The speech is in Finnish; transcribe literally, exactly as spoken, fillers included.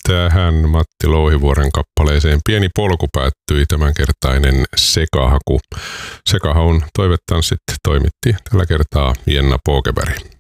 tähän Matti Louhivuoren kappaleeseen Pieni polku päättyi tämänkertainen sekahaku. Sekahaun toivetanssit toimitti tällä kertaa Jenna Pågeberg.